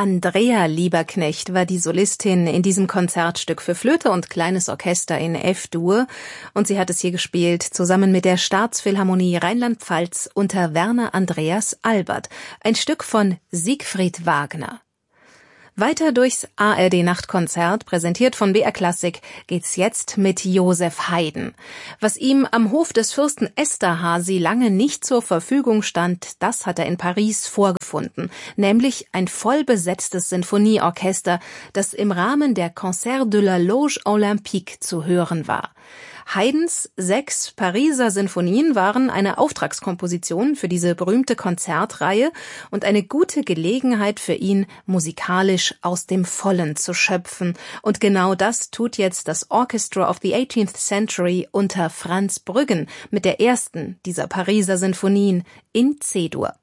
Andrea Lieberknecht war die Solistin in diesem Konzertstück für Flöte und kleines Orchester in F-Dur und sie hat es hier gespielt, zusammen mit der Staatsphilharmonie Rheinland-Pfalz unter Werner Andreas Albert, ein Stück von Siegfried Wagner. Weiter durchs ARD-Nachtkonzert, präsentiert von BR Klassik, geht's jetzt mit Joseph Haydn. Was ihm am Hof des Fürsten Esterházy lange nicht zur Verfügung stand, das hat er in Paris vorgefunden, nämlich ein vollbesetztes Sinfonieorchester, das im Rahmen der Concert de la Loge Olympique zu hören war. Haydns 6 Pariser Sinfonien waren eine Auftragskomposition für diese berühmte Konzertreihe und eine gute Gelegenheit für ihn, musikalisch aus dem Vollen zu schöpfen. Und genau das tut jetzt das Orchestra of the 18th Century unter Franz Brüggen mit der ersten dieser Pariser Sinfonien in C-Dur.